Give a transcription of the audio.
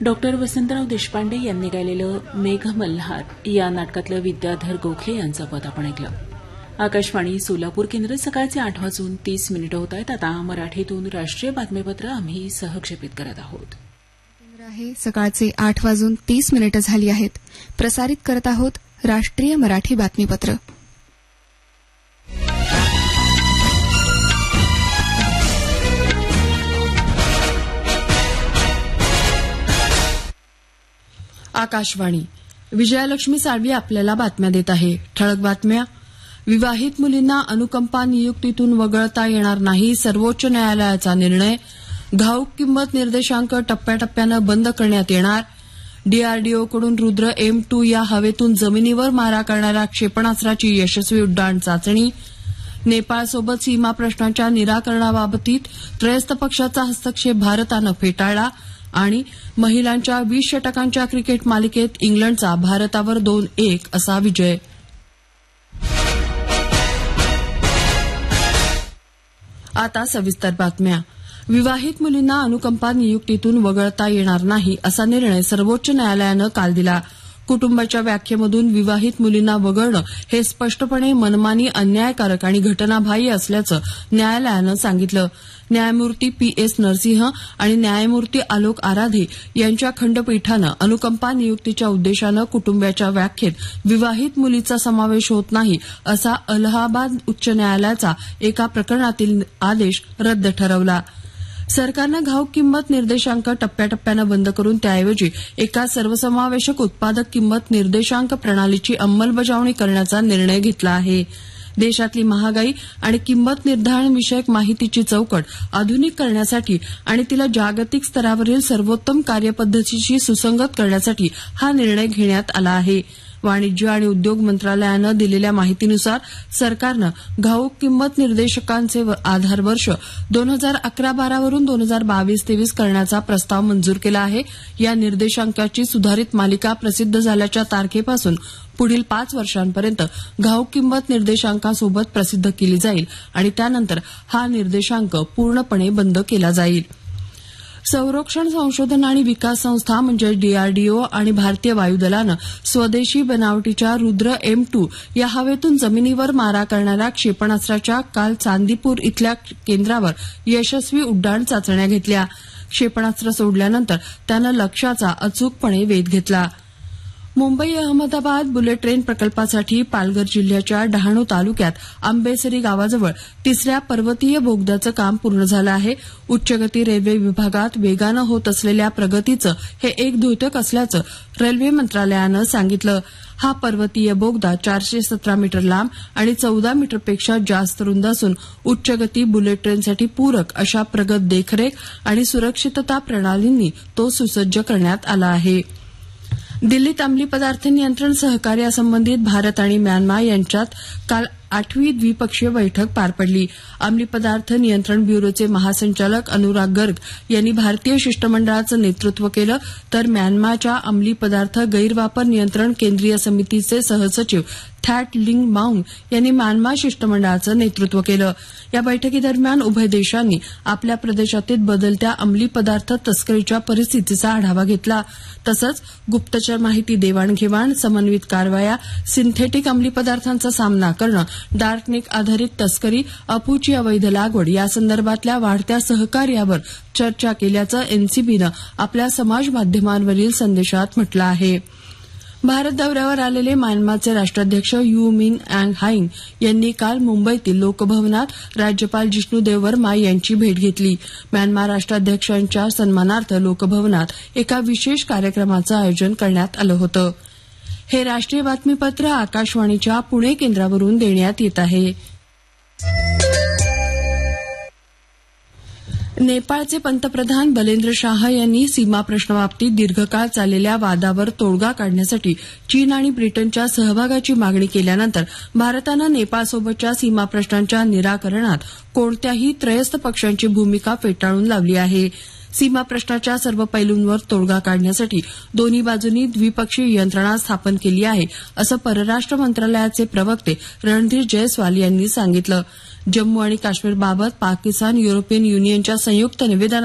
Doctor Vasantrao Deshpande यांनी गायलेलं मेघ मल्हार या नाटकातलं विद्याधर गोखले यांचं पद आपण ऐकलं. आकाशवाणी सोलापूर केंद्र सकाळचे 8:30 होत आहेत. आता मराठीतून राष्ट्रीय बातमीपत्र आम्ही सहक्षेपित करत आहोत. आहे सकाळचे 8:30 झाली आहेत. प्रसारित करत आहोत राष्ट्रीय मराठी बातमीपत्र. आकाशवाणी. विजयालक्ष्मी साळवी आपल्याला बातम्या देत आहे. ठळक बातम्या. विवाहित मुलींना अनुकंपा नियुक्तीतून वगळता येणार नाही, सर्वोच्च न्यायालयाचा निर्णय. घाऊक किंमत निर्देशांक टप्प्याटप्प्यानं बंद करण्यात येणार. डीआरडीओकडून रुद्र M2 या हवेतून जमिनीवर मारा करणाऱ्या क्षेपणास्त्राची यशस्वी उड्डाण चाचणी. नेपाळसोबत सीमा प्रश्नाच्या निराकरणाबाबतीत त्रयस्थ पक्षाचा हस्तक्षेप भारतानं फेटाळला. आणि महिलांच्या 20 षटकांच्या क्रिकेट मालिकेत इंग्लंडचा भारतावर 2-1 असा विजय. आता सविस्तर बातम्या. विवाहित मुलींना अनुकंपा नियुक्तीतून वगळता येणार नाही असा निर्णय सर्वोच्च न्यायालयानं काल दिला. कुटुंबाच्या व्याख्येमधून विवाहित मुलींना वगळणं हे स्पष्टपणे मनमानी, अन्यायकारक आणि घटनाबाह्य असल्याचं न्यायालयानं सांगितलं. न्यायमूर्ती PS नरसिंह आणि न्यायमूर्ती आलोक आराधे यांच्या खंडपीठानं अनुकंपा नियुक्तीच्या उद्देशानं कुटुंबाच्या व्याख्येत विवाहित मुलीचा समावेश होत नाही असा अलाहाबाद उच्च न्यायालयाचा एका प्रकरणातील आदेश रद्द ठरवला. सरकारनं घाऊक किंमत निर्देशांक टप्प्याटप्प्यानं बंद करून त्याऐवजी एका सर्वसमावेशक उत्पादक किंमत निर्देशांक प्रणालीची अंमलबजावणी करण्याचा निर्णय घेतला आहे. देशातली महागाई आणि किंमत निर्धारण विषयक माहितीची चौकट आधुनिक करण्यासाठी आणि तिला जागतिक स्तरावरील सर्वोत्तम कार्यपद्धतीशी सुसंगत करण्यासाठी हा निर्णय घेण्यात आला आहे. वाणिज्य आणि उद्योग मंत्रालयानं दिलेल्या माहितीनुसार सरकारनं घाऊक किंमत निर्देशकांचे आधार वर्ष 2011-12 वरून 2022-23 करण्याचा प्रस्ताव मंजूर केला आहे. या निर्देशांकाची सुधारित मालिका प्रसिद्ध झाल्याच्या तारखेपासून पुढील 5 वर्षांपर्यंत घाऊक किंमत निर्देशांकासोबत प्रसिद्ध केली जाईल आणि त्यानंतर हा निर्देशांक पूर्णपणे बंद केला जाईल. संरक्षण संशोधन आणि विकास संस्था म्हणजे डीआरडीओ आणि भारतीय वायुदलानं स्वदेशी बनावटीच्या रुद्र M2 या हवेतून जमिनीवर मारा करणाऱ्या क्षेपणास्त्राच्या काल चांदीपूर इथल्या केंद्रावर यशस्वी उड्डाण चाचण्या घेतल्या. क्षेपणास्त्र सोडल्यानंतर त्यानं लक्ष्याचा अचूकपणे वेध घेतला. मुंबई अहमदाबाद बुलेट ट्रेन प्रकल्पासाठी पालघर जिल्ह्याच्या डहाणू तालुक्यात आंबेसरी गावाजवळ 3ऱ्या पर्वतीय बोगद्याचं काम पूर्ण झालं आहे. उच्चगती रेल्वे विभागात वेगानं होत असलेल्या प्रगतीचं हे एक द्योतक असल्याचं रेल्वे मंत्रालयानं सांगितलं. हा पर्वतीय बोगदा 417 मीटर लांब आणि 14 मीटरपेक्षा जास्त रुंद असून उच्चगती बुलेट ट्रेनसाठी पूरक अशा प्रगत देखरेख आणि सुरक्षितता प्रणालींनी तो सुसज्ज करण्यात आला आहे. दिल्लीत अंमली पदार्थ नियंत्रण सहकार्यासंबंधित भारत आणि म्यानमार यांच्यात काल 8वी द्विपक्षीय बैठक पार पडली. अंमली पदार्थ नियंत्रण ब्युरोचे महासंचालक अनुराग गर्ग यांनी भारतीय शिष्टमंडळाचं नेतृत्व केलं, तर म्यानमारच्या अंमली पदार्थ गैरवापर नियंत्रण केंद्रीय समितीचे सहसचिव थॅट लिंग माऊंग यांनी म्यानमार शिष्टमंडळाचं नेतृत्व केलं. या बैठकीदरम्यान उभय देशांनी आपल्या प्रदेशातील बदलत्या अंमली पदार्थ तस्करीच्या परिस्थितीचा आढावा घेतला. तसंच गुप्तचर माहिती देवाणघेवाण, समन्वित कारवाया, सिंथेटिक अंमली पदार्थांचा सामना करणं, डार्कनेट आधारित तस्करी, अफूची अवैध लागवड यासंदर्भातल्या वाढत्या सहकार्यावर चर्चा केल्याचं एनसीबीनं आपल्या समाज माध्यमांवरील संदेशात म्हटलं आहे. भारत दौऱ्यावर आलेले म्यानमारचे राष्ट्राध्यक्ष यू मिन अँग हांग यांनी काल मुंबईतील लोकभवनात राज्यपाल जिष्णू वर्मा यांची भेट घेतली. म्यानमार राष्ट्राध्यक्षांच्या सन्मानार्थ लोकभवनात एका विशेष कार्यक्रमाचं आयोजन करण्यात आलं होतं. हे राष्ट्रीय बातमीपत्र आकाशवाणीच्या पुणे केंद्रावरून देण्यात येत आहे. नेपाळचे पंतप्रधान बलेंद्र शाह यांनी सीमा प्रश्नाबाबतीत दीर्घकाळ चाललेल्या वादावर तोडगा काढण्यासाठी चीन आणि ब्रिटनच्या सहभागाची मागणी केल्यानंतर भारतानं नेपाळसोबतच्या सीमा प्रश्नांच्या निराकरणात कोणत्याही त्रयस्थ पक्षांची भूमिका फेटाळून लावली आहे. सीमा प्रश्नाच्या सर्व पैलूंवर तोडगा काढण्यासाठी दोन्ही बाजूंनी द्विपक्षीय यंत्रणा स्थापन केली आहे असं परराष्ट्र मंत्रालयाचे प्रवक्ते रणधीर जयस्वाल यांनी सांगितलं. जम्मू आणि काश्मीरबाबत पाकिस्तान युरोपियन युनियनच्या संयुक्त निवेदनात